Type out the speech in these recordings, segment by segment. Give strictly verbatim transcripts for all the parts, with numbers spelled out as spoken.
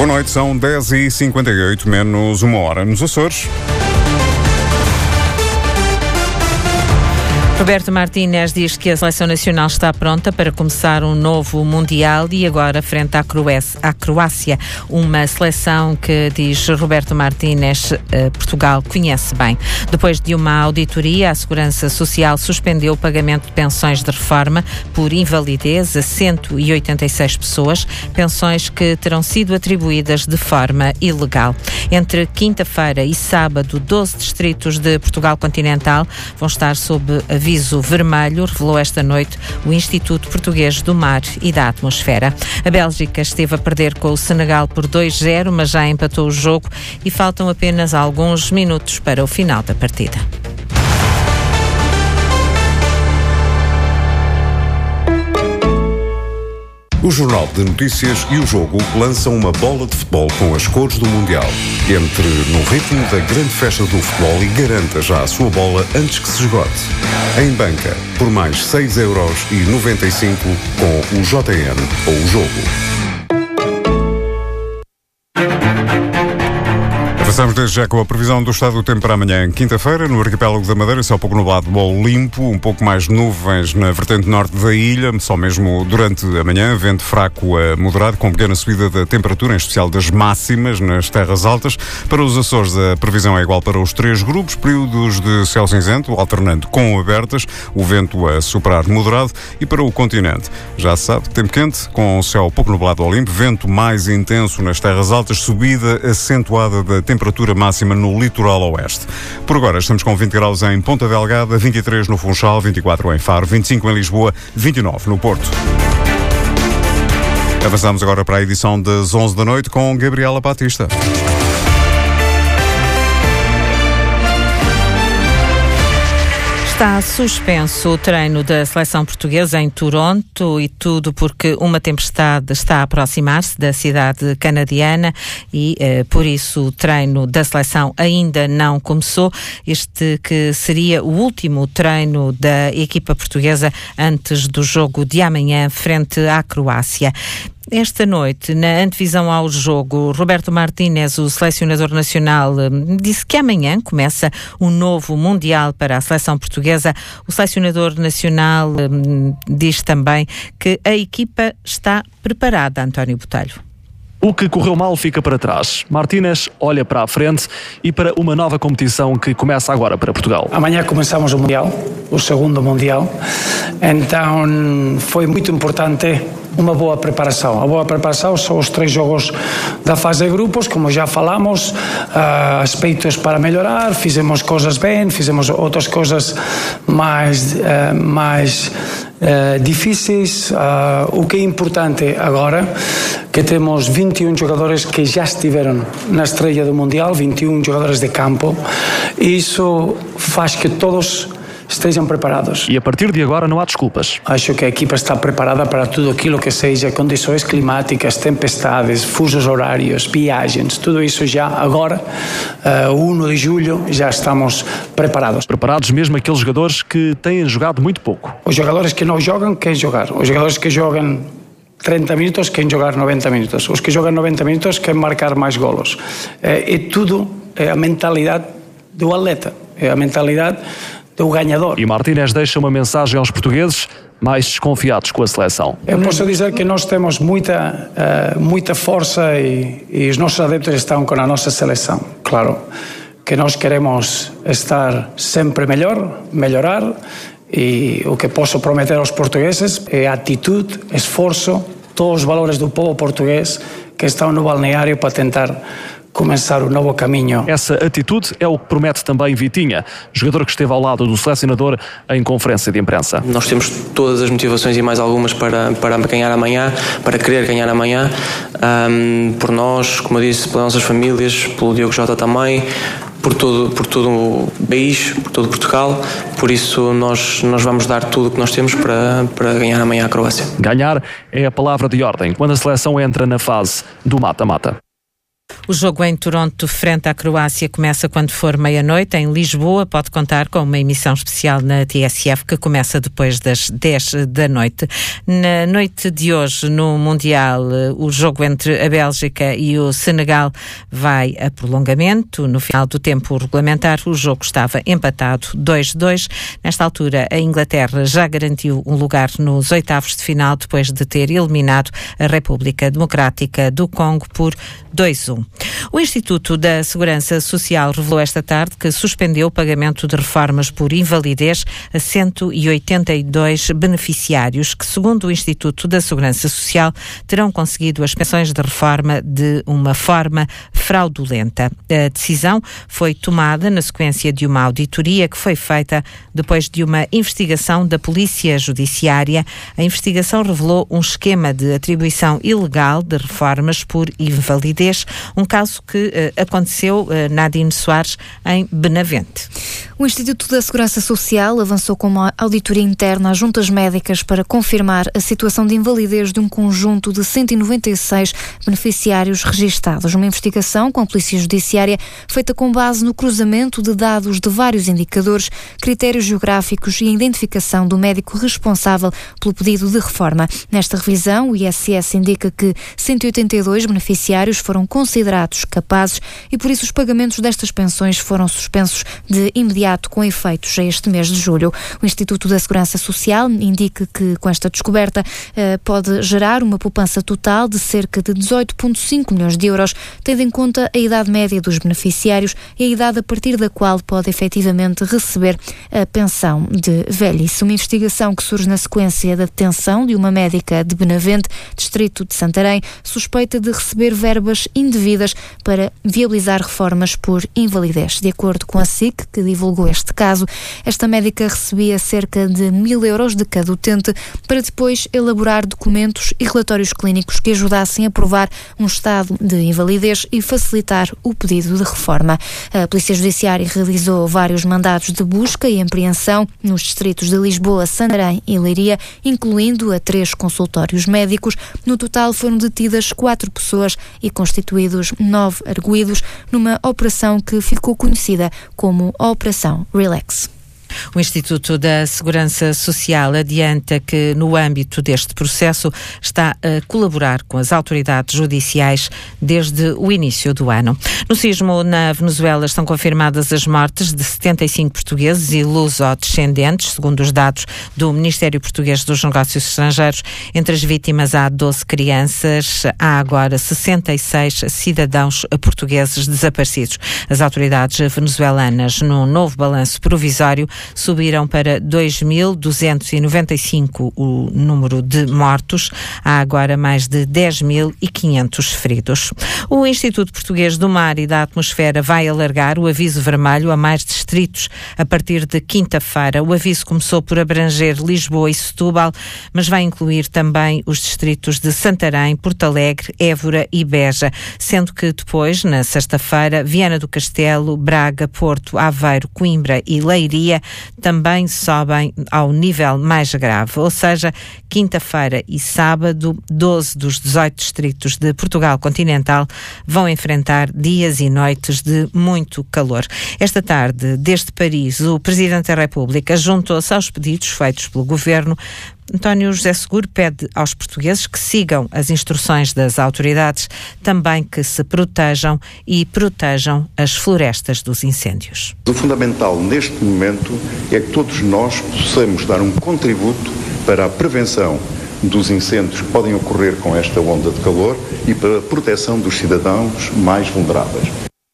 Boa noite, são dez e cinquenta e oito, menos uma hora nos Açores. Roberto Martínez diz que a Seleção Nacional está pronta para começar um novo Mundial e agora frente à Croácia, uma seleção que, diz Roberto Martínez, Portugal conhece bem. Depois de uma auditoria, a Segurança Social suspendeu o pagamento de pensões de reforma por invalidez a cento e oitenta e seis pessoas, pensões que terão sido atribuídas de forma ilegal. Entre quinta-feira e sábado, doze distritos de Portugal continental vão estar sob aviso aviso vermelho, revelou esta noite o Instituto Português do Mar e da Atmosfera. A Bélgica esteve a perder com o Senegal por dois a zero, mas já empatou o jogo e faltam apenas alguns minutos para o final da partida. O Jornal de Notícias e o Jogo lançam uma bola de futebol com as cores do Mundial. Entre no ritmo da grande festa do futebol e garanta já a sua bola antes que se esgote. Em banca, por mais seis euros e noventa e cinco com o J N ou o Jogo. Começamos desde já com a previsão do estado do tempo para amanhã, quinta-feira, no arquipélago da Madeira, céu pouco nublado ou limpo, um pouco mais nuvens na vertente norte da ilha, só mesmo durante a manhã, vento fraco a moderado, com pequena subida da temperatura, em especial das máximas nas terras altas. Para os Açores, a previsão é igual para os três grupos, períodos de céu cinzento, alternando com abertas, o vento a superar moderado, e para o continente, já se sabe, tempo quente, com céu pouco nublado ou limpo, vento mais intenso nas terras altas, subida acentuada da temperatura temperatura máxima no litoral oeste. Por agora estamos com vinte graus em Ponta Delgada, vinte e três no Funchal, vinte e quatro em Faro, vinte e cinco em Lisboa, vinte e nove no Porto. Avançamos agora para a edição das onze da noite com Gabriela Batista. Está suspenso o treino da seleção portuguesa em Toronto, e tudo porque uma tempestade está a aproximar-se da cidade canadiana e, eh, por isso, o treino da seleção ainda não começou. Este que seria o último treino da equipa portuguesa antes do jogo de amanhã frente à Croácia. Esta noite, na antevisão ao jogo, Roberto Martínez, o selecionador nacional, disse que amanhã começa um novo Mundial para a seleção portuguesa. O selecionador nacional hum, diz também que a equipa está preparada, António Botelho. O que correu mal fica para trás. Martínez olha para a frente e para uma nova competição que começa agora para Portugal. Amanhã começamos o Mundial, o segundo Mundial. Então foi muito importante uma boa preparação. A boa preparação são os três jogos da fase de grupos, como já falamos, uh, aspectos para melhorar, fizemos coisas bem, fizemos outras coisas mais, uh, mais uh, difíceis. Uh, o que é importante agora, que temos vinte e um jogadores que já estiveram na estreia do Mundial, vinte e um jogadores de campo, e isso faz que todos estejam preparados. E a partir de agora não há desculpas. Acho que a equipa está preparada para tudo aquilo que seja condições climáticas, tempestades, fusos horários, viagens, tudo isso já agora, uh, primeiro de julho, já estamos preparados. Preparados mesmo aqueles jogadores que têm jogado muito pouco. Os jogadores que não jogam, querem jogar. Os jogadores que jogam trinta minutos, querem jogar noventa minutos. Os que jogam noventa minutos, querem marcar mais golos. É, é tudo é a mentalidade do atleta, é a mentalidade do ganhador. E Martínez deixa uma mensagem aos portugueses mais desconfiados com a seleção. Eu posso dizer que nós temos muita, uh, muita força e, e os nossos adeptos estão com a nossa seleção. Claro que nós queremos estar sempre melhor, melhorar, e o que posso prometer aos portugueses é atitude, esforço, todos os valores do povo português que estão no balneário para tentar começar um novo caminho. Essa atitude é o que promete também Vitinha, jogador que esteve ao lado do selecionador em conferência de imprensa. Nós temos todas as motivações e mais algumas para, para ganhar amanhã, para querer ganhar amanhã, um, por nós, como eu disse, pelas nossas famílias, pelo Diogo Jota também, por todo, por todo o país, por todo Portugal. Por isso nós, nós vamos dar tudo o que nós temos para, para ganhar amanhã a Croácia. Ganhar é a palavra de ordem quando a seleção entra na fase do mata-mata. O jogo em Toronto frente à Croácia começa quando for meia-noite. Em Lisboa pode contar com uma emissão especial na T S F que começa depois das dez da noite. Na noite de hoje, no Mundial, o jogo entre a Bélgica e o Senegal vai a prolongamento. No final do tempo regulamentar, o jogo estava empatado dois a dois. Nesta altura, a Inglaterra já garantiu um lugar nos oitavos de final depois de ter eliminado a República Democrática do Congo por dois a um. O Instituto da Segurança Social revelou esta tarde que suspendeu o pagamento de reformas por invalidez a cento e oitenta e dois beneficiários que, segundo o Instituto da Segurança Social, terão conseguido as pensões de reforma de uma forma fraudulenta. A decisão foi tomada na sequência de uma auditoria que foi feita depois de uma investigação da Polícia Judiciária. A investigação revelou um esquema de atribuição ilegal de reformas por invalidez, um caso que uh, aconteceu, uh, Nadine Soares, em Benavente. O Instituto da Segurança Social avançou com uma auditoria interna às juntas médicas para confirmar a situação de invalidez de um conjunto de cento e noventa e seis beneficiários registados. Uma investigação com a Polícia Judiciária feita com base no cruzamento de dados de vários indicadores, critérios geográficos e a identificação do médico responsável pelo pedido de reforma. Nesta revisão, o I S S indica que cento e oitenta e dois beneficiários foram considerados capazes e por isso os pagamentos destas pensões foram suspensos de imediato com efeitos a este mês de julho. O Instituto da Segurança Social indica que com esta descoberta eh, pode gerar uma poupança total de cerca de dezoito vírgula cinco milhões de euros, tendo em conta a idade média dos beneficiários e a idade a partir da qual pode efetivamente receber a pensão de velhice. Uma investigação que surge na sequência da detenção de uma médica de Benavente, distrito de Santarém, suspeita de receber verbas indevidas para viabilizar reformas por invalidez. De acordo com a S I C, que divulgou este caso, esta médica recebia cerca de mil euros de cada utente para depois elaborar documentos e relatórios clínicos que ajudassem a provar um estado de invalidez e facilitar o pedido de reforma. A Polícia Judiciária realizou vários mandados de busca e apreensão nos distritos de Lisboa, Santarém e Leiria, incluindo a três consultórios médicos. No total foram detidas quatro pessoas e constituídos nove arguidos numa operação que ficou conhecida como a Operação Relax. O Instituto da Segurança Social adianta que, no âmbito deste processo, está a colaborar com as autoridades judiciais desde o início do ano. No sismo na Venezuela estão confirmadas as mortes de setenta e cinco portugueses e luso-descendentes, segundo os dados do Ministério Português dos Negócios Estrangeiros. Entre as vítimas há doze crianças, há agora sessenta e seis cidadãos portugueses desaparecidos. As autoridades venezuelanas, num novo balanço provisório, subiram para dois mil duzentos e noventa e cinco o número de mortos. Há agora mais de dez mil e quinhentos feridos. O Instituto Português do Mar e da Atmosfera vai alargar o aviso vermelho a mais distritos a partir de quinta-feira. O aviso começou por abranger Lisboa e Setúbal, mas vai incluir também os distritos de Santarém, Porto Alegre, Évora e Beja, sendo que depois, na sexta-feira, Viana do Castelo, Braga, Porto, Aveiro, Coimbra e Leiria também sobem ao nível mais grave, ou seja, quinta-feira e sábado, doze dos dezoito distritos de Portugal continental vão enfrentar dias e noites de muito calor. Esta tarde, desde Paris, o Presidente da República juntou-se aos pedidos feitos pelo Governo. António José Seguro pede aos portugueses que sigam as instruções das autoridades, também que se protejam e protejam as florestas dos incêndios. O fundamental neste momento é que todos nós possamos dar um contributo para a prevenção dos incêndios que podem ocorrer com esta onda de calor e para a proteção dos cidadãos mais vulneráveis.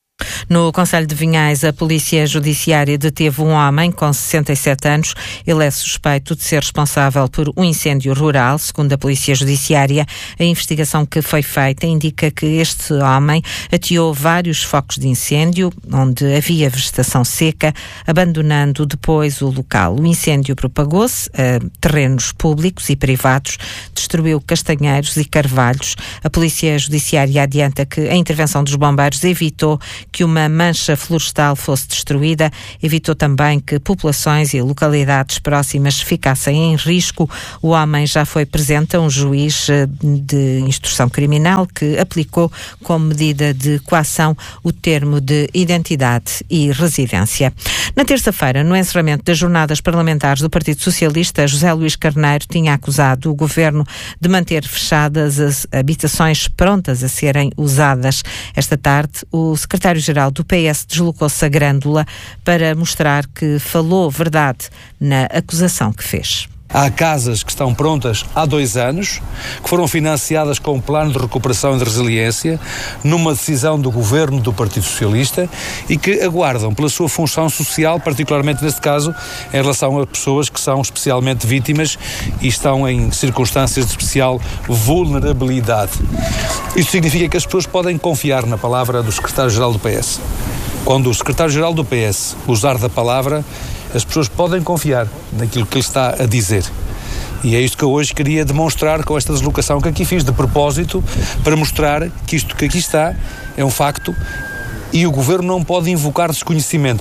No Concelho de Vinhais, a Polícia Judiciária deteve um homem com sessenta e sete anos. Ele é suspeito de ser responsável por um incêndio rural. Segundo a Polícia Judiciária, a investigação que foi feita indica que este homem ateou vários focos de incêndio, onde havia vegetação seca, abandonando depois o local. O incêndio propagou-se a terrenos públicos e privados, destruiu castanheiros e carvalhos. A Polícia Judiciária adianta que a intervenção dos bombeiros evitou que uma nenhuma mancha florestal fosse destruída, evitou também que populações e localidades próximas ficassem em risco. O homem já foi presente a um juiz de instrução criminal que aplicou como medida de coação o termo de identidade e residência. Na terça-feira, no encerramento das jornadas parlamentares do Partido Socialista, José Luís Carneiro tinha acusado o governo de manter fechadas as habitações prontas a serem usadas. Esta tarde, o secretário-geral do P S deslocou-se a Grândola para mostrar que falou verdade na acusação que fez. Há casas que estão prontas há dois anos, que foram financiadas com o Plano de Recuperação e de Resiliência, numa decisão do Governo do Partido Socialista, e que aguardam pela sua função social, particularmente neste caso, em relação a pessoas que são especialmente vítimas e estão em circunstâncias de especial vulnerabilidade. Isto significa que as pessoas podem confiar na palavra do secretário-geral do P S. Quando o secretário-geral do P S usar da palavra, as pessoas podem confiar naquilo que ele está a dizer. E é isto que eu hoje queria demonstrar com esta deslocação que aqui fiz, de propósito, para mostrar que isto que aqui está é um facto e o Governo não pode invocar desconhecimento.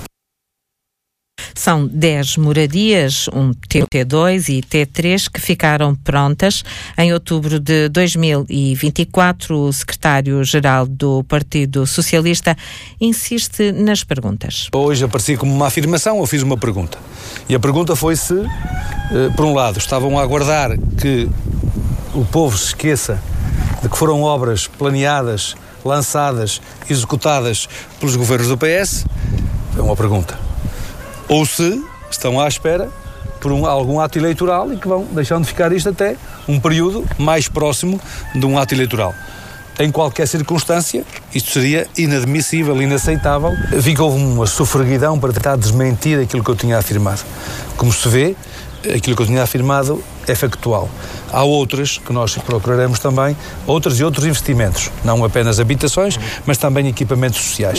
São dez moradias, um T dois e T três, que ficaram prontas. Em outubro de dois mil e vinte e quatro, o secretário-geral do Partido Socialista insiste nas perguntas. Hoje aparecia como uma afirmação, eu fiz uma pergunta. E a pergunta foi se, eh, por um lado, estavam a aguardar que o povo se esqueça de que foram obras planeadas, lançadas, executadas pelos governos do P S. É uma pergunta. Ou se estão à espera por um, algum ato eleitoral e que vão deixando de ficar isto até um período mais próximo de um ato eleitoral. Em qualquer circunstância, isto seria inadmissível, inaceitável. Vi que houve uma sofreguidão para tentar desmentir aquilo que eu tinha afirmado. Como se vê, aquilo que eu tinha afirmado é factual. Há outras que nós procuraremos também, outras e outros investimentos, não apenas habitações, mas também equipamentos sociais.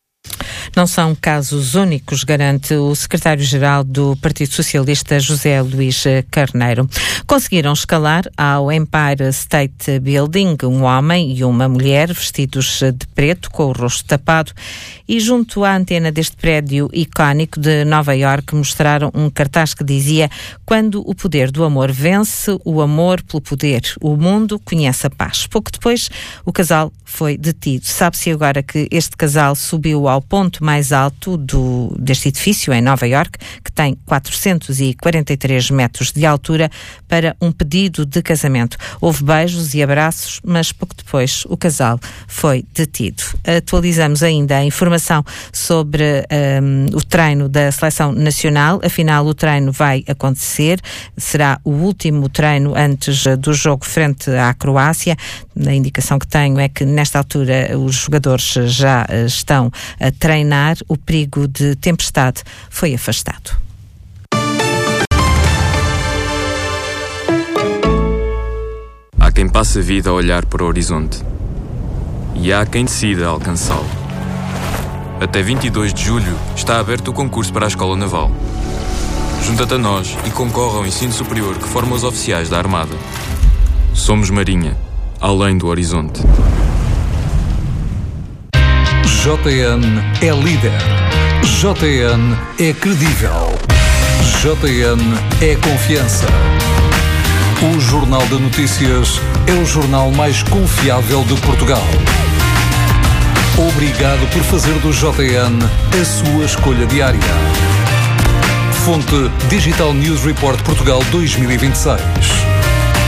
Não são casos únicos, garante o secretário-geral do Partido Socialista, José Luís Carneiro. Conseguiram escalar ao Empire State Building um homem e uma mulher vestidos de preto, com o rosto tapado, e junto à antena deste prédio icónico de Nova Iorque mostraram um cartaz que dizia: "Quando o poder do amor vence, o amor pelo poder, o mundo conhece a paz." Pouco depois, o casal foi detido. Sabe-se agora que este casal subiu ao ponto mais alto do, deste edifício em Nova Iorque, que tem quatrocentos e quarenta e três metros de altura, para um pedido de casamento. Houve beijos e abraços, mas pouco depois o casal foi detido. Atualizamos ainda a informação sobre um, o treino da Seleção Nacional. Afinal, o treino vai acontecer. Será o último treino antes do jogo frente à Croácia. A indicação que tenho é que nesta altura os jogadores já estão a treinar. O perigo de tempestade foi afastado. Há quem passe a vida a olhar para o horizonte e há quem decida alcançá-lo. Até vinte e dois de julho está aberto o concurso para a Escola Naval. Junta-te a nós e concorre ao ensino superior que forma os oficiais da Armada. Somos Marinha, além do horizonte. J N é líder. J N é credível. J N é confiança. O Jornal de Notícias é o jornal mais confiável de Portugal. Obrigado por fazer do J N a sua escolha diária. Fonte Digital News Report Portugal dois mil e vinte e seis.